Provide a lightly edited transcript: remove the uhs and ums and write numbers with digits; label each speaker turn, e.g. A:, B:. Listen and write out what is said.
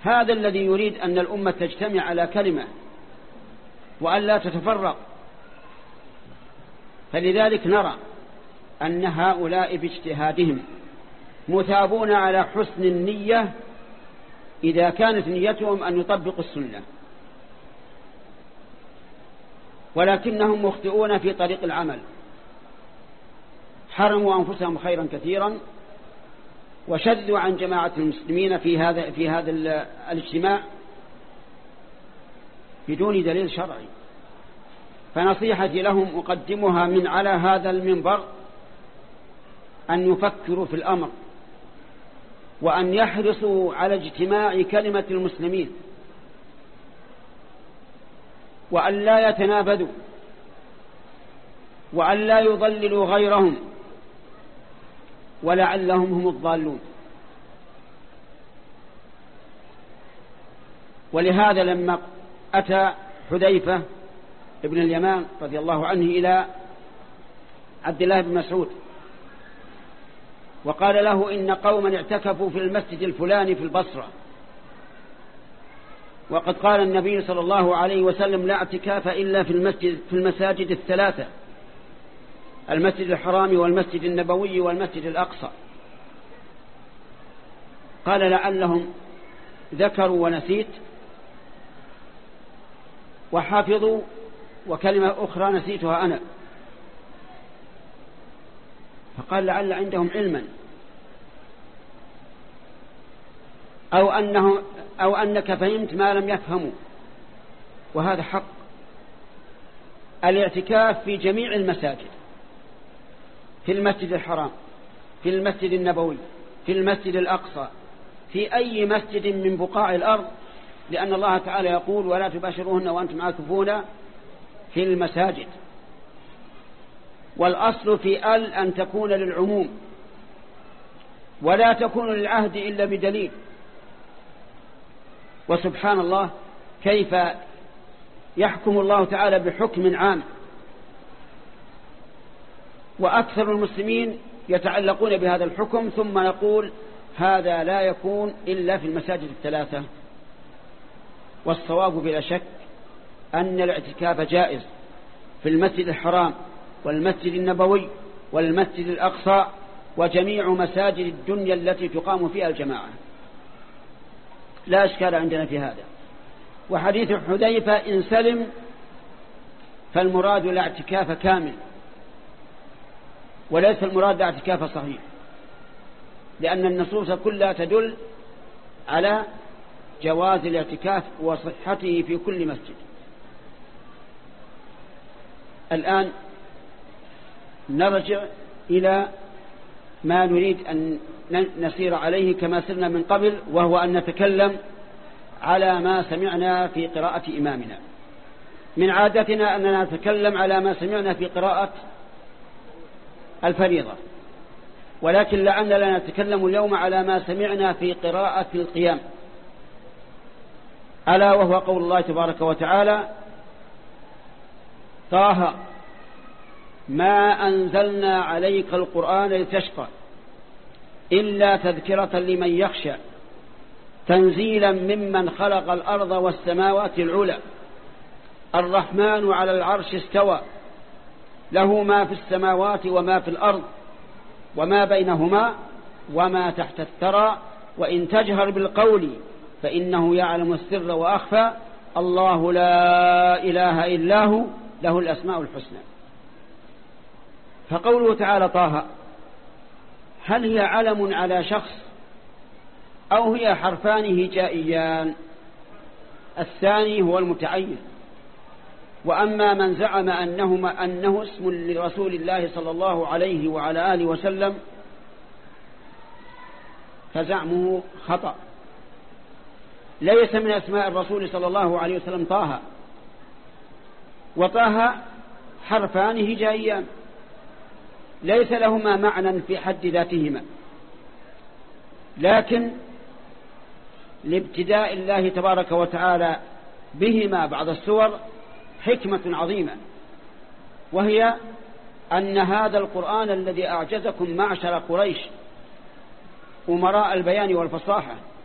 A: هذا الذي يريد أن الأمة تجتمع على كلمة وأن لا تتفرق. فلذلك نرى أن هؤلاء باجتهادهم مثابون على حسن النية إذا كانت نيتهم أن يطبقوا السنة، ولكنهم مخطئون في طريق العمل، حرموا أنفسهم خيرا كثيرا وشذوا عن جماعة المسلمين في هذا الاجتماع بدون دليل شرعي. فنصيحتي لهم أقدمها من على هذا المنبر أن يفكروا في الأمر، وأن يحرصوا على اجتماع كلمة المسلمين، وأن لا يتنابذوا، وأن لا يضللوا غيرهم ولعلهم هم الضالون. ولهذا لما أتى حذيفة ابن اليمان رضي الله عنه إلى عبد الله بن مسعود وقال له إن قوما اعتكفوا في المسجد الفلاني في البصرة، وقد قال النبي صلى الله عليه وسلم لا اعتكاف إلا في المساجد الثلاثة، المسجد الحرام والمسجد النبوي والمسجد الأقصى. قال لعلهم ذكروا ونسيت وحافظوا، وكلمة أخرى نسيتها أنا. فقال لعل عندهم علما أو أنك فهمت ما لم يفهموا، وهذا حق. الاعتكاف في جميع المساجد، في المسجد الحرام، في المسجد النبوي، في المسجد الأقصى، في أي مسجد من بقاع الأرض، لأن الله تعالى يقول ولا تباشروهن وأنتم عاكفون في المساجد. والأصل في أن تكون للعموم ولا تكون للعهد إلا بدليل. وسبحان الله كيف يحكم الله تعالى بحكم عام وأكثر المسلمين يتعلقون بهذا الحكم، ثم يقول هذا لا يكون إلا في المساجد الثلاثة. والصواب بلا شك أن الاعتكاف جائز في المسجد الحرام والمسجد النبوي والمسجد الأقصى وجميع مساجد الدنيا التي تقام فيها الجماعة، لا إشكال عندنا في هذا. وحديث حذيفة إن سلم فالمراد لا اعتكاف كامل، وليس المراد لا اعتكاف صحيح، لأن النصوص كلها تدل على جواز الاعتكاف وصحته في كل مسجد. الآن نرجع إلى ما نريد أن نسير عليه كما سرنا من قبل، وهو أن نتكلم على ما سمعنا في قراءة إمامنا. من عادتنا أننا نتكلم على ما سمعنا في قراءة الفريضة، ولكن لعلنا نتكلم اليوم على ما سمعنا في قراءة القيام، ألا وهو قول الله تبارك وتعالى طه ما أنزلنا عليك القرآن لتشقى إلا تذكرة لمن يخشى تنزيلا ممن خلق الأرض والسماوات العلى الرحمن على العرش استوى له ما في السماوات وما في الأرض وما بينهما وما تحت الثرى وإن تجهر بالقول فإنه يعلم السر وأخفى الله لا إله إلا هو له الأسماء الحسنى. فقوله تعالى طه هل هي علم على شخص أو هي حرفان هجائيان؟ الثاني هو المتعين. وأما من زعم أنه اسم لرسول الله صلى الله عليه وعلى آله وسلم فزعمه خطأ. ليس من أسماء الرسول صلى الله عليه وسلم طه، وطه حرفان هجائيان ليس لهما معنى في حد ذاتهما، لكن لابتداء الله تبارك وتعالى بهما بعض السور حكمة عظيمة، وهي أن هذا القرآن الذي أعجزكم معشر قريش أمراء البيان والفصاحة